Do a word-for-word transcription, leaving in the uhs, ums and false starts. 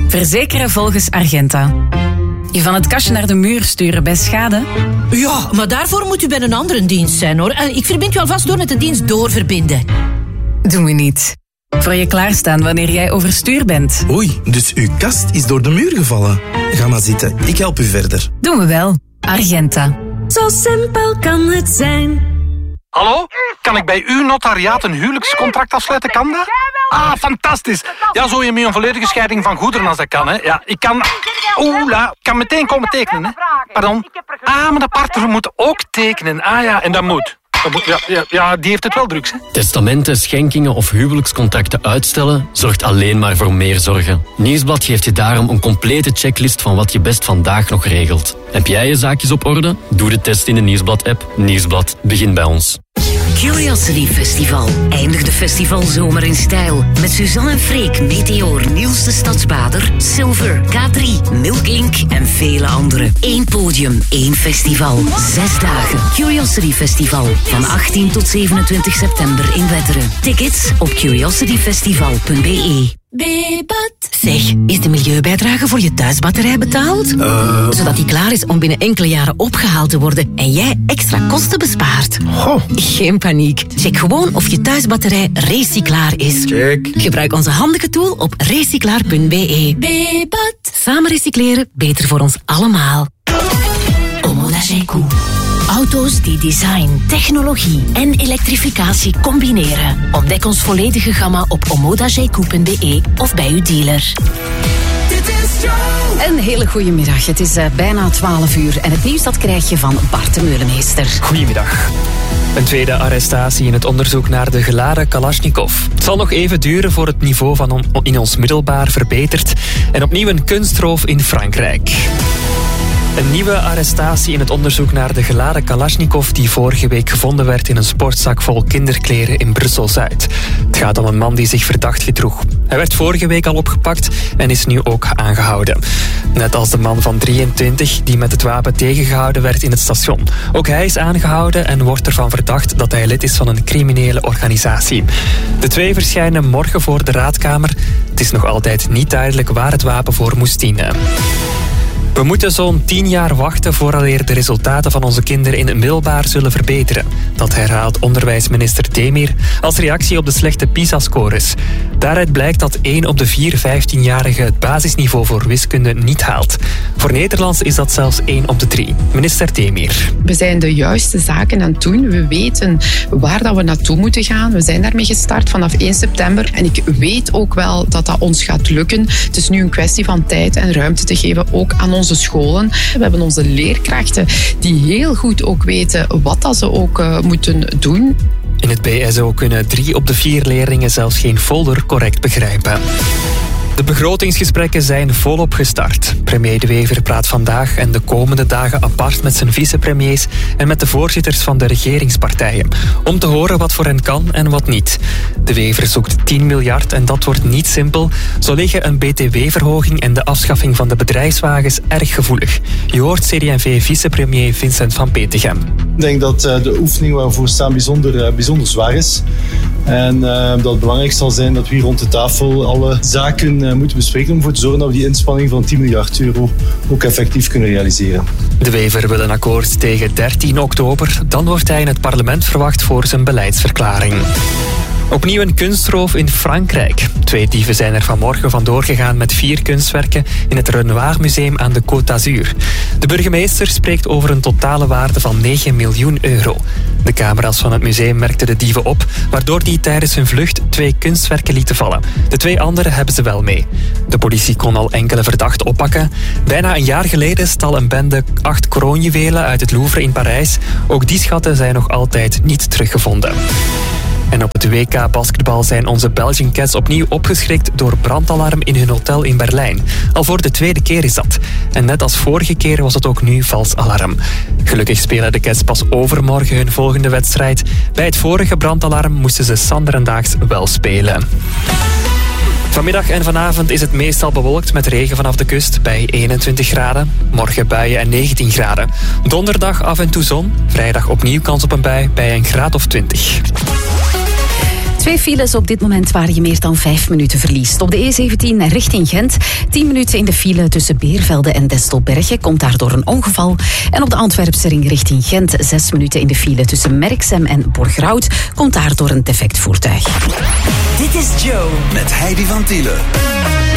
Verzekeren volgens Argenta. Je van het kastje naar de muur sturen bij schade? Ja, maar daarvoor moet u bij een andere dienst zijn, hoor. Ik verbind u alvast door met de dienst doorverbinden. Doen we niet. Voor je klaarstaan wanneer jij overstuur bent. Oei, dus uw kast is door de muur gevallen. Ga maar zitten, ik help u verder. Doen we wel. Argenta. Zo simpel kan het zijn. Hallo? Kan ik bij uw notariaat een huwelijkscontract afsluiten? Kan dat? Ah, fantastisch. Ja, zo je met een volledige scheiding van goederen als dat kan. Hè. Ja, ik kan... Oela, ik kan meteen komen tekenen. Hè. Pardon. Ah, maar de partner moet ook tekenen. Ah ja, en dat moet. Dat moet ja, ja, ja, die heeft het wel drugs. Hè. Testamenten, schenkingen of huwelijkscontracten uitstellen zorgt alleen maar voor meer zorgen. Nieuwsblad geeft je daarom een complete checklist van wat je best vandaag nog regelt. Heb jij je zaakjes op orde? Doe de test in de Nieuwsblad-app. Nieuwsblad, begin bij ons. Curiosity Festival. Eindig de festivalzomer in stijl. Met Suzanne en Freek, Meteor, Niels de Stadsbader, Silver, K drie, Milk Incorporated en vele anderen. Eén podium, één festival. Zes dagen. Curiosity Festival. Van achttien tot zevenentwintig september in Wetteren. Tickets op curiosity festival punt b e. Bebat. Zeg, is de milieubijdrage voor je thuisbatterij betaald? Uh... Zodat die klaar is om binnen enkele jaren opgehaald te worden en jij extra kosten bespaart. Goh. Geen paniek. Check gewoon of je thuisbatterij recyclaar is. Check. Gebruik onze handige tool op recyclaar punt b e. Bebat. Samen recycleren, beter voor ons allemaal. Omoda-Gecou. Auto's die design, technologie en elektrificatie combineren. Ontdek ons volledige gamma op omoda gecou punt b e of bij uw dealer. Een hele goede middag. Het is uh, bijna twaalf uur en het nieuws dat krijg je van Bart de Meulemeester. Goedemiddag. Een tweede arrestatie in het onderzoek naar de geladen Kalashnikov. Het zal nog even duren voor het niveau van on- in ons middelbaar verbetert. En opnieuw een kunstroof in Frankrijk. Een nieuwe arrestatie in het onderzoek naar de geladen Kalashnikov die vorige week gevonden werd in een sportzak vol kinderkleren in Brussel-Zuid. Het gaat om een man die zich verdacht gedroeg. Hij werd vorige week al opgepakt en is nu ook aangehouden. Net als de man van drieëntwintig die met het wapen tegengehouden werd in het station. Ook hij is aangehouden en wordt ervan verdacht dat hij lid is van een criminele organisatie. De twee verschijnen morgen voor de raadkamer. Het is nog altijd niet duidelijk waar het wapen voor moest dienen. We moeten zo'n tien jaar wachten vooraleer de resultaten van onze kinderen in het middelbaar zullen verbeteren. Dat herhaalt onderwijsminister Demir als reactie op de slechte PISA-scores. Daaruit blijkt dat één op de vier vijftienjarigen het basisniveau voor wiskunde niet haalt. Voor Nederlands is dat zelfs één op de drie. Minister Demir. We zijn de juiste zaken aan het doen. We weten waar dat we naartoe moeten gaan. We zijn daarmee gestart vanaf één september. En ik weet ook wel dat dat ons gaat lukken. Het is nu een kwestie van tijd en ruimte te geven, ook aan onze scholen. We hebben onze leerkrachten die heel goed ook weten wat dat ze ook uh, moeten doen. In het B S O kunnen drie op de vier leerlingen zelfs geen folder correct begrijpen. De begrotingsgesprekken zijn volop gestart. Premier De Wever praat vandaag en de komende dagen apart met zijn vicepremiers en met de voorzitters van de regeringspartijen. Om te horen wat voor hen kan en wat niet. De Wever zoekt tien miljard en dat wordt niet simpel. Zo liggen een B T W-verhoging en de afschaffing van de bedrijfswagens erg gevoelig. Je hoort C D en V-vicepremier Vincent van Petegem. Ik denk dat de oefening waarvoor we staan bijzonder, bijzonder zwaar is. En uh, dat het belangrijk zal zijn dat we hier rond de tafel alle zaken uh, moeten bespreken om ervoor te zorgen dat we die inspanning van tien miljard euro ook effectief kunnen realiseren. De Wever wil een akkoord tegen dertien oktober. Dan wordt hij in het parlement verwacht voor zijn beleidsverklaring. Opnieuw een kunstroof in Frankrijk. Twee dieven zijn er vanmorgen vandoor gegaan met vier kunstwerken in het Renoir Museum aan de Côte d'Azur. De burgemeester spreekt over een totale waarde van negen miljoen euro. De camera's van het museum merkten de dieven op, waardoor die tijdens hun vlucht twee kunstwerken lieten vallen. De twee andere hebben ze wel mee. De politie kon al enkele verdachten oppakken. Bijna een jaar geleden stal een bende acht kroonjuwelen uit het Louvre in Parijs. Ook die schatten zijn nog altijd niet teruggevonden. En op het W K basketbal zijn onze Belgian Cats opnieuw opgeschrikt door brandalarm in hun hotel in Berlijn. Al voor de tweede keer is dat. En net als vorige keer was het ook nu vals alarm. Gelukkig spelen de Cats pas overmorgen hun volgende wedstrijd. Bij het vorige brandalarm moesten ze sanderendaags wel spelen. Vanmiddag en vanavond is het meestal bewolkt met regen vanaf de kust bij eenentwintig graden. Morgen buien en negentien graden. Donderdag af en toe zon. Vrijdag opnieuw kans op een bui bij een graad of twintig. Twee files op dit moment waar je meer dan vijf minuten verliest. Op de E zeventien richting Gent. tien minuten in de file tussen Beervelde en Destelbergen. Komt daardoor een ongeval. En op de Antwerpse ring richting Gent. zes minuten in de file tussen Merksem en Borgerhout. Komt daardoor een defect voertuig. Dit is Joe. Met Heidi van Tielen.